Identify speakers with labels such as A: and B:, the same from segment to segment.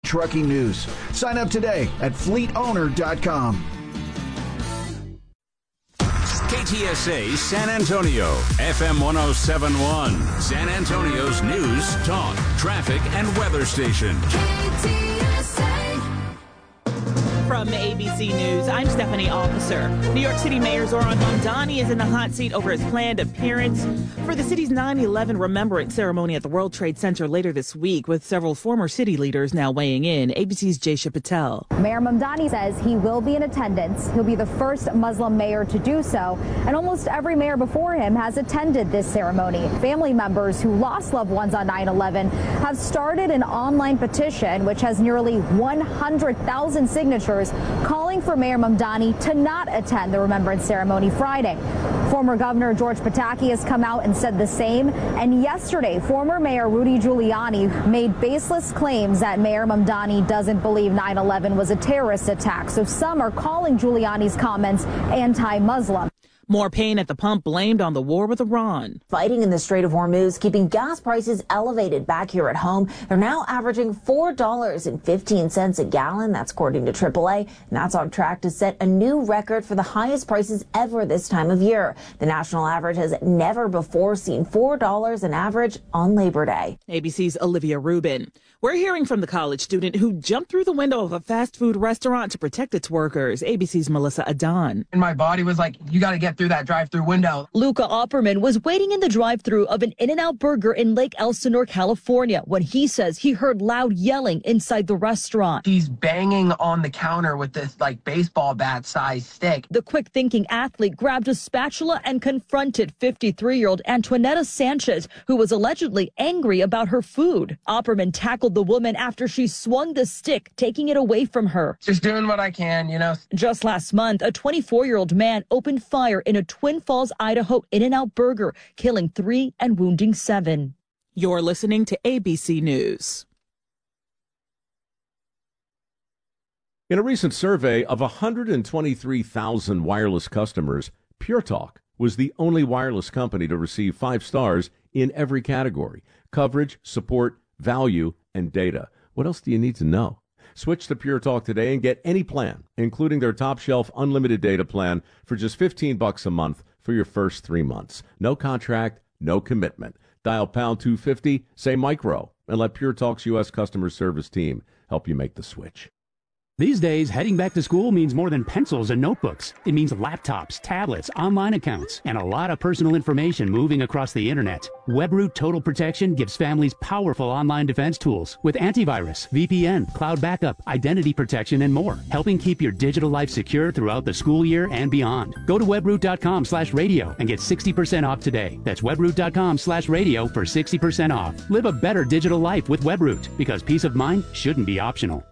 A: trucking news. Sign up today at fleetowner.com.
B: KTSA San Antonio, FM 107.1, San Antonio's news, talk, traffic, and weather station.
C: From ABC News, I'm Stephanie Officer. New York City Mayor Zohran Mamdani is in the hot seat over his planned appearance for the city's 9/11 Remembrance ceremony at the World Trade Center later this week, with several former city leaders now weighing in. ABC's Jaysha Patel.
D: Mayor Mamdani says he will be in attendance. He'll be the first Muslim mayor to do so, and almost every mayor before him has attended this ceremony. Family members who lost loved ones on 9/11 have started an online petition which has nearly 100,000 signatures calling for Mayor Mamdani to not attend the Remembrance ceremony Friday. Former Governor George Pataki has come out and said the same. And yesterday, former Mayor Rudy Giuliani made baseless claims that Mayor Mamdani doesn't believe 9/11 was a terrorist attack. So some are calling Giuliani's comments anti-Muslim.
C: More pain at the pump blamed on the war with Iran.
E: Fighting in the Strait of Hormuz, keeping gas prices elevated back here at home. They're now averaging $4.15 a gallon. That's according to AAA. And that's on track to set a new record for the highest prices ever this time of year. The national average has never before seen $4 an average on Labor Day.
C: ABC's Olivia Rubin. We're hearing from the college student who jumped through the window of a fast food restaurant to protect its workers. ABC's Melissa Adan.
F: And my body was like, you got to get through that drive-through window.
G: Luca Opperman was waiting in the drive-through of an In-N-Out Burger in Lake Elsinore, California, when he says he heard loud yelling inside the restaurant.
F: He's banging on the counter with this baseball bat size stick.
G: The quick-thinking athlete grabbed a spatula and confronted 53-year-old Antoinetta Sanchez, who was allegedly angry about her food. Opperman tackled the woman after she swung the stick, taking it away from her.
F: Just doing what I can, you know.
G: Just last month, a 24-year-old man opened fire in a Twin Falls, Idaho In-N-Out Burger, killing 3 and wounding 7.
C: You're listening to ABC News.
H: In a recent survey of 123,000 wireless customers, Pure Talk was the only wireless company to receive 5 stars in every category: coverage, support, value, and data. What else do you need to know? Switch to Pure Talk today and get any plan, including their top shelf unlimited data plan, for just $15 a month for your first 3 months. No contract, no commitment. Dial pound 250, say micro, and let Pure Talk's U.S. customer service team help you make the switch.
I: These days, heading back to school means more than pencils and notebooks. It means laptops, tablets, online accounts, and a lot of personal information moving across the internet. WebRoot Total Protection gives families powerful online defense tools with antivirus, VPN, cloud backup, identity protection, and more, helping keep your digital life secure throughout the school year and beyond. Go to webroot.com/radio and get 60% off today. That's webroot.com/radio for 60% off. Live a better digital life with WebRoot, because peace of mind shouldn't be optional.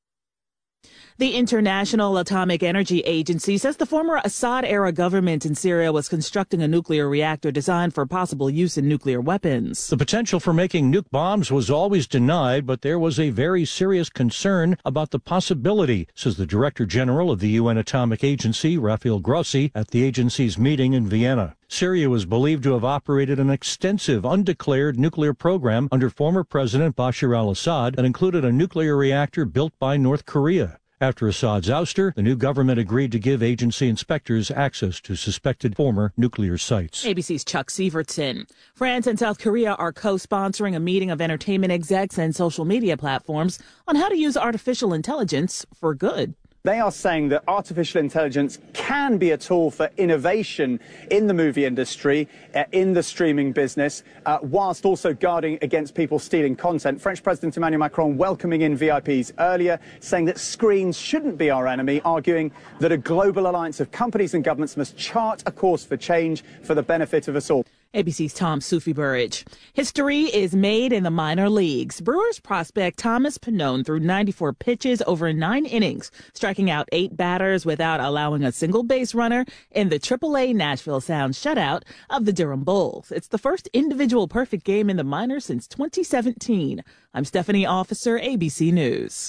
C: The International Atomic Energy Agency says the former Assad-era government in Syria was constructing a nuclear reactor designed for possible use in nuclear weapons.
J: The potential for making nuke bombs was always denied, but there was a very serious concern about the possibility, says the Director General of the UN Atomic Agency, Rafael Grossi, at the agency's meeting in Vienna. Syria was believed to have operated an extensive undeclared nuclear program under former President Bashar al-Assad that included a nuclear reactor built by North Korea. After Assad's ouster, the new government agreed to give agency inspectors access to suspected former nuclear sites.
C: ABC's Chuck Sievertson. France and South Korea are co-sponsoring a meeting of entertainment execs and social media platforms on how to use artificial intelligence for good.
K: They are saying that artificial intelligence can be a tool for innovation in the movie industry, in the streaming business, whilst also guarding against people stealing content. French President Emmanuel Macron welcoming in VIPs earlier, saying that screens shouldn't be our enemy, arguing that a global alliance of companies and governments must chart a course for change for the benefit of us all.
C: ABC's Tom Sufi-Burridge. History is made in the minor leagues. Brewers prospect Thomas Pannone threw 94 pitches over 9 innings, striking out 8 batters without allowing a single base runner in the AAA Nashville Sound shutout of the Durham Bulls. It's the first individual perfect game in the minors since 2017. I'm Stephanie Officer, ABC News.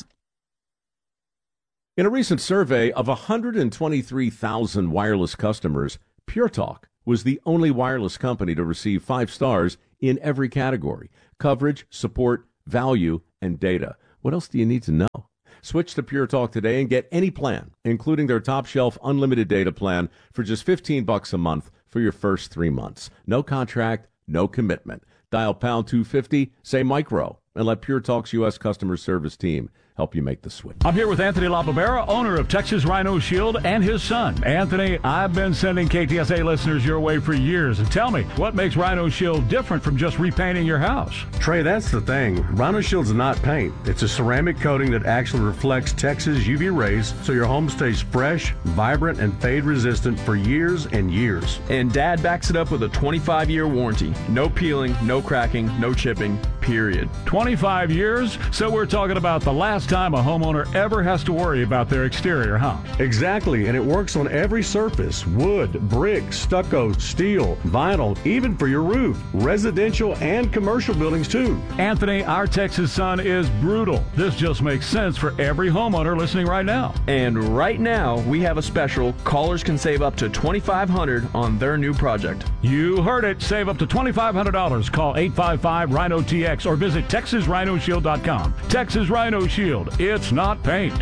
H: In a recent survey of 123,000 wireless customers, Pure Talk was the only wireless company to receive 5 stars in every category: coverage, support, value, and data. What else do you need to know? Switch to Pure Talk today and get any plan, including their top shelf unlimited data plan for just $15 a month for your first 3 months. No contract, no commitment. Dial pound 250, say micro, and let Pure Talk's U.S. customer service team help you make the switch.
L: I'm here with Anthony LaBarbera, owner of Texas Rhino Shield, and his son. Anthony, I've been sending KTSA listeners your way for years. And tell me, what makes Rhino Shield different from just repainting your house?
M: Trey, that's the thing. Rhino Shield's not paint. It's a ceramic coating that actually reflects Texas UV rays, so your home stays fresh, vibrant, and fade resistant for years and years.
N: And Dad backs it up with a 25-year warranty. No peeling, no cracking, no chipping, period.
L: 25 years? So we're talking about the last time a homeowner ever has to worry about their exterior, huh?
M: Exactly, and it works on every surface: wood, brick, stucco, steel, vinyl, even for your roof. Residential and commercial buildings too.
L: Anthony, our Texas sun is brutal. This just makes sense for every homeowner listening right now.
N: And right now, we have a special. Callers can save up to $2,500 on their new project.
L: You heard it. Save up to $2,500. Call 855-RHINO-TX or visit TexasRhinoShield.com. Texas Rhino Shield. It's not paint.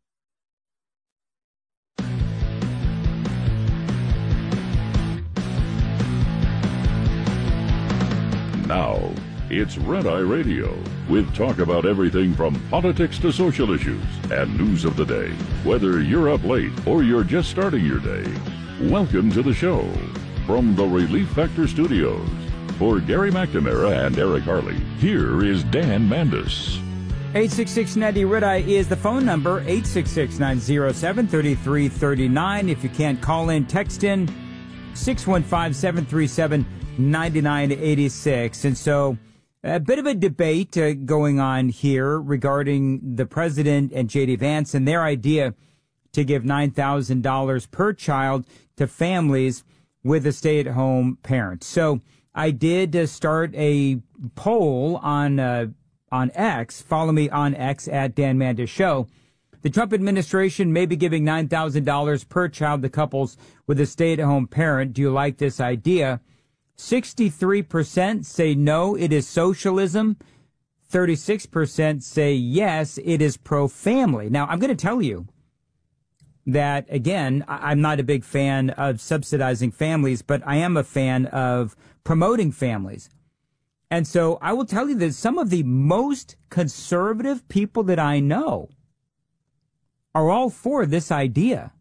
O: Now, it's Red Eye Radio, with talk about everything from politics to social issues and news of the day. Whether you're up late or you're just starting your day, welcome to the show. From the Relief Factor Studios, for Gary McNamara and Eric Harley, here is Dan Mandis.
P: 866-90 Red Eye is the phone number, 866-907-3339. If you can't call in, text in 615-737-9986. And so a bit of a debate going on here regarding the president and J.D. Vance and their idea to give $9,000 per child to families with a stay-at-home parent. So I did start a poll on X. Follow me on X at Dan Mandis Show. The Trump administration may be giving $9,000 per child to couples with a stay-at-home parent. Do you like this idea? 63% say no, it is socialism. 36% say yes, it is pro-family. Now, I'm going to tell you that, again, I'm not a big fan of subsidizing families, but I am a fan of promoting families. And so I will tell you that some of the most conservative people that I know are all for this idea.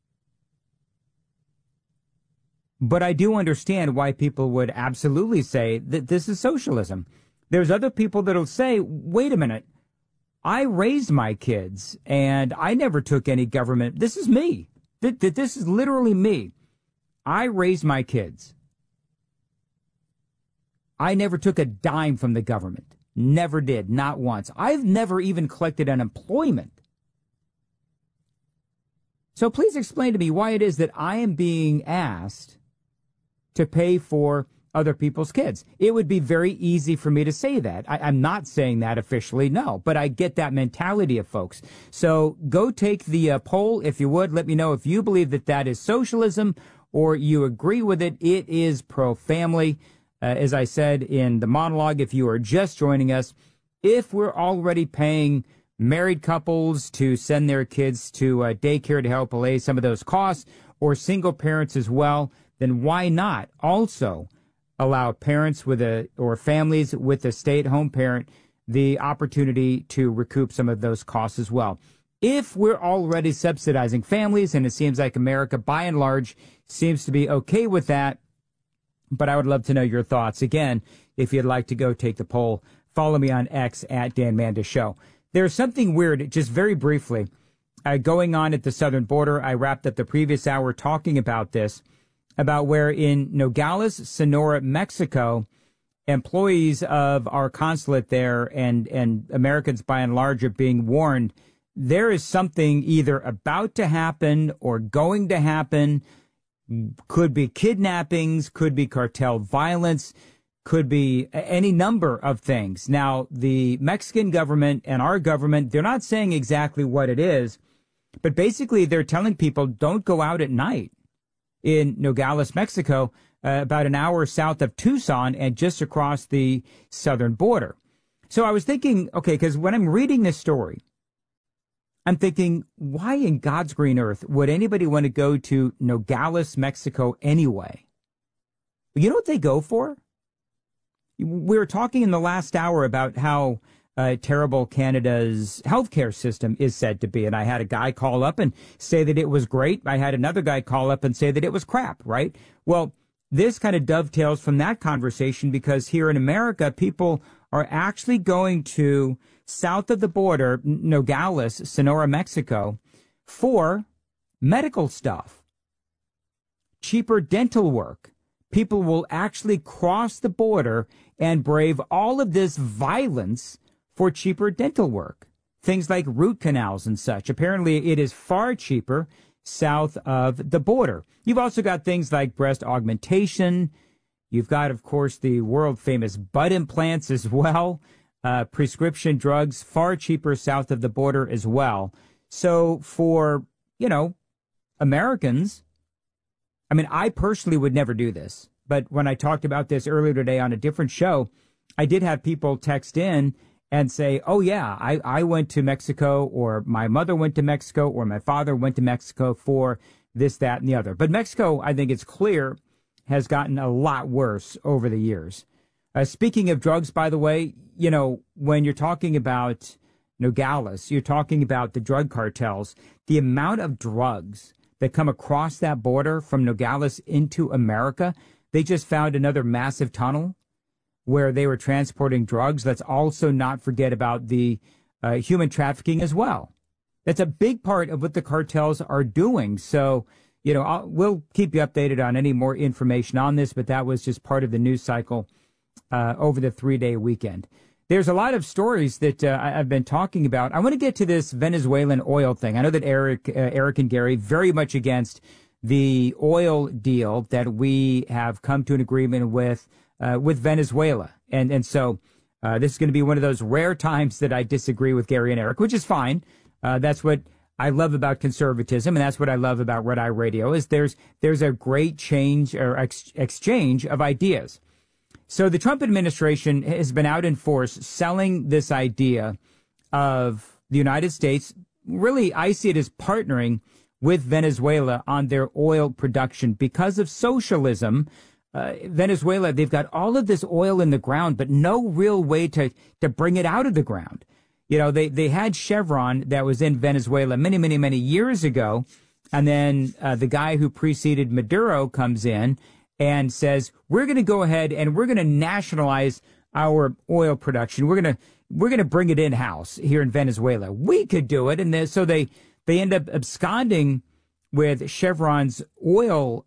P: But I do understand why people would absolutely say that this is socialism. There's other people that'll say, wait a minute, I raised my kids and I never took any government. This is me. This is literally me. I raised my kids. I never took a dime from the government. Never did. Not once. I've never even collected unemployment. So please explain to me why it is that I am being asked to pay for other people's kids. It would be very easy for me to say that. I'm not saying that officially, no, but I get that mentality of folks. So go take the poll, if you would. Let me know if you believe that that is socialism or you agree with it. It is pro-family. As I said in the monologue, if you are just joining us, if we're already paying married couples to send their kids to daycare to help allay some of those costs, or single parents as well, then why not also allow parents or families with a stay-at-home parent the opportunity to recoup some of those costs as well? If we're already subsidizing families, and it seems like America, by and large, seems to be okay with that, but I would love to know your thoughts. Again, if you'd like to go take the poll, follow me on X at Dan Mandis Show. There's something weird, just very briefly, going on at the southern border. I wrapped up the previous hour talking about this, about where in Nogales, Sonora, Mexico, employees of our consulate there and Americans by and large are being warned there is something either about to happen or going to happen. Could be kidnappings, could be cartel violence, could be any number of things. Now, the Mexican government and our government, they're not saying exactly what it is, but basically they're telling people don't go out at night in Nogales, Mexico, about an hour south of Tucson and just across the southern border. So I was thinking, okay, because when I'm reading this story, I'm thinking, why in God's green earth would anybody want to go to Nogales, Mexico anyway? You know what they go for? We were talking in the last hour about how terrible Canada's healthcare system is said to be. And I had a guy call up and say that it was great. I had another guy call up and say that it was crap, right? Well, this kind of dovetails from that conversation because here in America, people are actually going to south of the border, Nogales, Sonora, Mexico, for medical stuff, cheaper dental work. People will actually cross the border and brave all of this violence for cheaper dental work. Things like root canals and such. Apparently, it is far cheaper south of the border. You've also got things like breast augmentation. You've got, of course, the world-famous butt implants as well. Prescription drugs, far cheaper south of the border as well. So for, Americans, I mean, I personally would never do this. But when I talked about this earlier today on a different show, I did have people text in and say, oh, yeah, I went to Mexico, or my mother went to Mexico, or my father went to Mexico for this, that, and the other. But Mexico, I think it's clear, has gotten a lot worse over the years. Speaking of drugs, by the way, when you're talking about Nogales, you're talking about the drug cartels, the amount of drugs that come across that border from Nogales into America. They just found another massive tunnel where they were transporting drugs. Let's also not forget about the human trafficking as well. That's a big part of what the cartels are doing. So, we'll keep you updated on any more information on this, but that was just part of the news cycle over the 3-day weekend. There's a lot of stories that I've been talking about. I want to get to this Venezuelan oil thing. I know that Eric and Gary very much against the oil deal that we have come to an agreement with Venezuela. And so this is going to be one of those rare times that I disagree with Gary and Eric, which is fine. That's what I love about conservatism, and that's what I love about Red Eye Radio, is there's a great change or exchange of ideas. So the Trump administration has been out in force selling this idea of the United States. Really, I see it as partnering with Venezuela on their oil production because of socialism. Venezuela, they've got all of this oil in the ground, but no real way to bring it out of the ground. They had Chevron that was in Venezuela many, many, many years ago. And then the guy who preceded Maduro comes in and says, we're going to go ahead and we're going to nationalize our oil production. We're going to bring it in-house here in Venezuela. We could do it. And so they end up absconding with Chevron's oil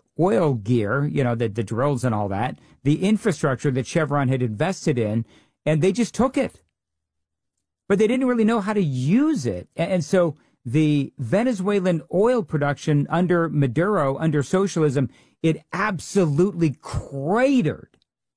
P: gear, the drills and all that, the infrastructure that Chevron had invested in, and they just took it. But they didn't really know how to use it. And so the Venezuelan oil production under Maduro, under socialism, it absolutely cratered.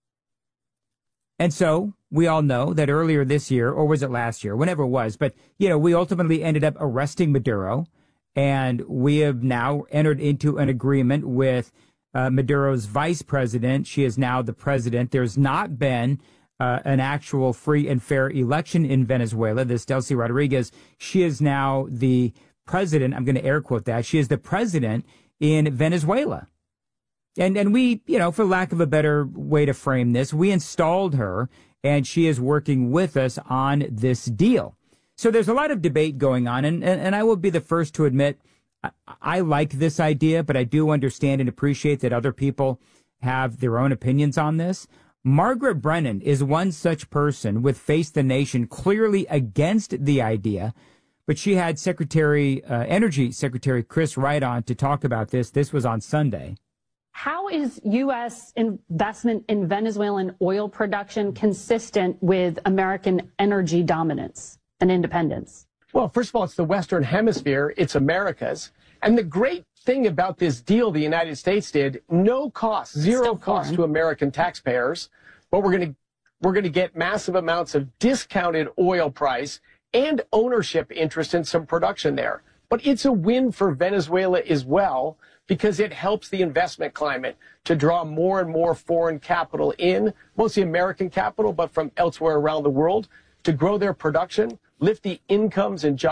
P: And so we all know that earlier this year, or was it last year, whenever it was, but, we ultimately ended up arresting Maduro. And we have now entered into an agreement with Maduro's vice president. She is now the president. There's not been an actual free and fair election in Venezuela. This Delcy Rodriguez, she is now the president. I'm going to air quote that. She is the president in Venezuela. And we, for lack of a better way to frame this, we installed her, and she is working with us on this deal. So there's a lot of debate going on, and I will be the first to admit I like this idea, but I do understand and appreciate that other people have their own opinions on this. Margaret Brennan is one such person with Face the Nation clearly against the idea, but she had Energy Secretary Chris Wright on to talk about this. This was on Sunday.
Q: How is U.S. investment in Venezuelan oil production consistent with American energy dominance and independence?
R: Well, first of all, it's the Western Hemisphere. It's America's. And the great thing about this deal the United States did, no cost, zero cost to American taxpayers. But we're going to get massive amounts of discounted oil price and ownership interest in some production there. But it's a win for Venezuela as well, because it helps the investment climate to draw more and more foreign capital in, mostly American capital, but from elsewhere around the world, to grow their production, lift the incomes and jobs